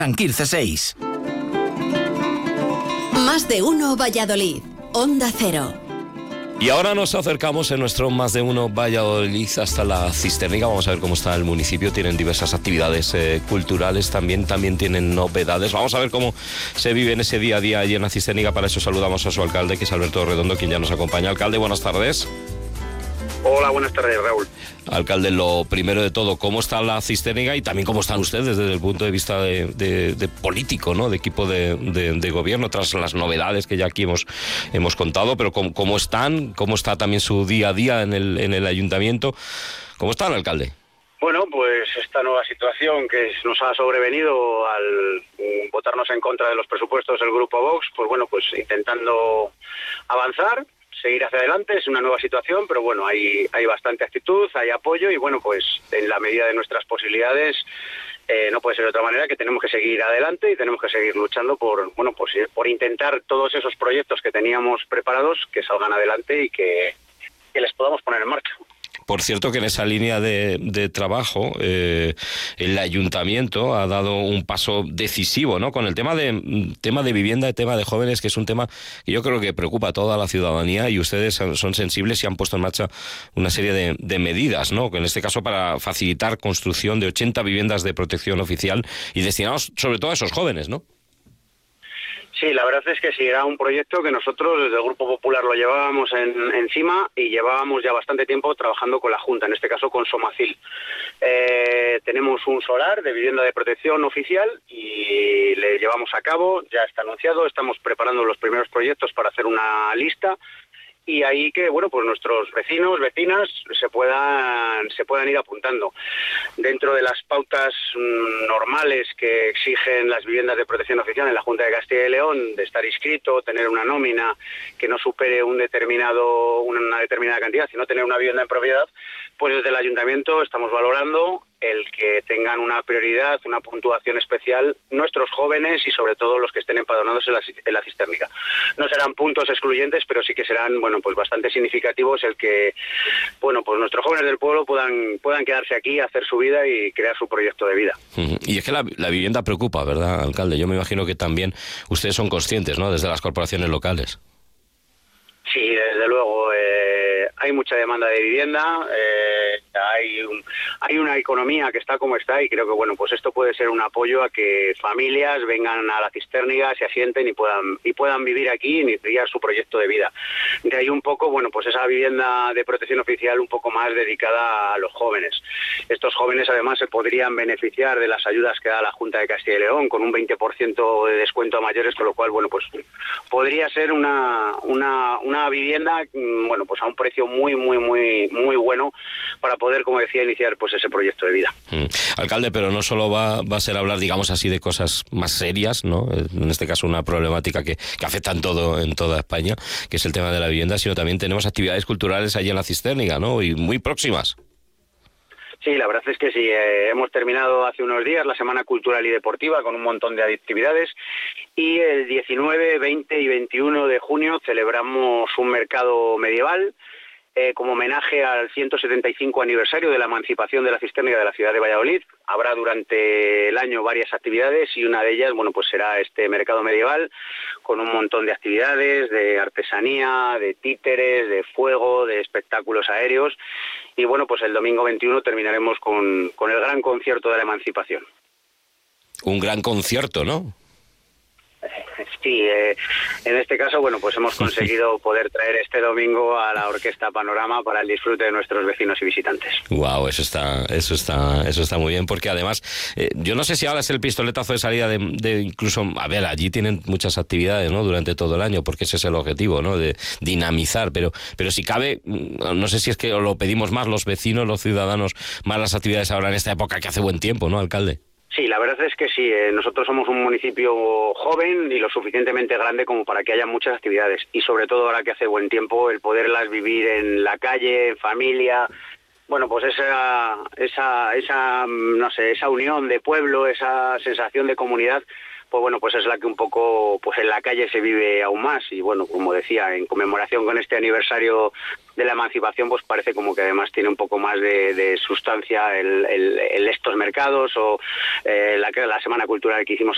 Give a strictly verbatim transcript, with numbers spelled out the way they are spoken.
Quirce seis. Más de uno Valladolid. Onda Cero. Y ahora nos acercamos en nuestro Más de Uno Valladolid hasta la Cisterniga. Vamos a ver cómo está el municipio. Tienen diversas actividades eh, culturales, también, también tienen novedades. Vamos a ver cómo se vive en ese día a día allí en la Cisterniga. Para eso saludamos a su alcalde, que es Alberto Redondo, quien ya nos acompaña. Alcalde, buenas tardes. Hola, buenas tardes, Raúl. Alcalde, lo primero de todo, ¿cómo está la Cisterniga y también cómo están ustedes desde el punto de vista de, de, de político, ¿no? De equipo de, de, de gobierno, tras las novedades que ya aquí hemos, hemos contado, pero ¿cómo, cómo están? ¿Cómo está también su día a día en el, en el ayuntamiento? ¿Cómo están, alcalde? Bueno, pues esta nueva situación que nos ha sobrevenido al votarnos en contra de los presupuestos del Grupo Vox, pues bueno, pues intentando avanzar, seguir hacia adelante. Es una nueva situación, pero bueno, hay, hay bastante actitud, hay apoyo y bueno, pues en la medida de nuestras posibilidades eh, no puede ser de otra manera que tenemos que seguir adelante y tenemos que seguir luchando por, bueno, pues por intentar todos esos proyectos que teníamos preparados que salgan adelante y que, que les podamos poner en marcha. Por cierto que en esa línea de, de trabajo eh, el ayuntamiento ha dado un paso decisivo, ¿no? Con el tema de tema de vivienda, el tema de jóvenes, que es un tema que yo creo que preocupa a toda la ciudadanía, y ustedes son sensibles y han puesto en marcha una serie de, de medidas, ¿no? En este caso para facilitar construcción de ochenta viviendas de protección oficial y destinados sobre todo a esos jóvenes, ¿no? Sí, la verdad es que sí, era un proyecto que nosotros desde el Grupo Popular lo llevábamos en, encima y llevábamos ya bastante tiempo trabajando con la Junta, en este caso con Somacil. Eh, tenemos un solar de vivienda de protección oficial y le llevamos a cabo, ya está anunciado, estamos preparando los primeros proyectos para hacer una lista y ahí que, bueno, pues nuestros vecinos, vecinas se puedan se puedan ir apuntando. Dentro de las pautas mmm, normales que exigen las viviendas de protección oficial en la Junta de Castilla y León, de estar inscrito, tener una nómina que no supere un determinado una determinada cantidad, sino tener una vivienda en propiedad, pues desde el Ayuntamiento estamos valorando el que tengan una prioridad, una puntuación especial nuestros jóvenes y sobre todo los que estén empadronados en la, en la Cisterniga. No serán puntos excluyentes, pero sí que serán, bueno, pues bastante significativos el que, bueno, pues nuestros jóvenes del pueblo puedan puedan quedarse aquí, hacer su vida y crear su proyecto de vida. Y es que la, la vivienda preocupa, ¿verdad, alcalde? Yo me imagino que también ustedes son conscientes, ¿no?, desde las corporaciones locales. Sí, desde luego. Eh, hay mucha demanda de vivienda, eh, hay un, hay una economía que está como está y creo que bueno, pues esto puede ser un apoyo a que familias vengan a la Cisterniga, se asienten y puedan y puedan vivir aquí y iniciar su proyecto de vida. De ahí un poco, bueno, pues esa vivienda de protección oficial un poco más dedicada a los jóvenes. Estos jóvenes además se podrían beneficiar de las ayudas que da la Junta de Castilla y León con un veinte por ciento de descuento a mayores, con lo cual, bueno, pues podría ser una una una vivienda, bueno, pues a un precio muy, muy, muy, muy bueno para poder, como decía, iniciar pues ese proyecto de vida. Mm. Alcalde, pero no solo va, va a ser hablar, digamos así, de cosas más serias, ¿no? En este caso una problemática que, que afecta en todo, en toda España, que es el tema de la vivienda, sino también tenemos actividades culturales allí en la Cisterniga, ¿no? Y muy próximas. Sí, la verdad es que sí. Eh, hemos terminado hace unos días la Semana Cultural y Deportiva con un montón de actividades y el diecinueve, veinte y veintiuno de junio celebramos un mercado medieval eh, como homenaje al ciento setenta y cinco aniversario de la emancipación de la Cisterniga de la ciudad de Valladolid. Habrá durante el año varias actividades y una de ellas, bueno, pues será este mercado medieval con un montón de actividades, de artesanía, de títeres, de fuego, de espectáculos aéreos. Y bueno, pues el domingo veintiuno terminaremos con, con el gran concierto de la emancipación. Un gran concierto, ¿no? Sí, eh, en este caso, bueno, pues hemos conseguido poder traer este domingo a la Orquesta Panorama para el disfrute de nuestros vecinos y visitantes. Wow, eso está, eso está, eso está muy bien, porque además, eh, yo no sé si ahora es el pistoletazo de salida de, de incluso, a ver, allí tienen muchas actividades, ¿no?, durante todo el año, porque ese es el objetivo, ¿no?, de dinamizar, pero, pero si cabe, no sé si es que lo pedimos más los vecinos, los ciudadanos, más las actividades ahora en esta época que hace buen tiempo, ¿no, alcalde? Sí, la verdad es que sí. Eh, nosotros somos un municipio joven y lo suficientemente grande como para que haya muchas actividades. Y sobre todo ahora que hace buen tiempo, el poderlas vivir en la calle, en familia. Bueno, pues esa, esa, esa, no sé, esa unión de pueblo, esa sensación de comunidad, pues bueno, pues es la que un poco, pues en la calle se vive aún más. Y bueno, como decía, en conmemoración con este aniversario de la emancipación, pues parece como que además tiene un poco más de, de sustancia el, el, el estos mercados o eh, la, la Semana Cultural que hicimos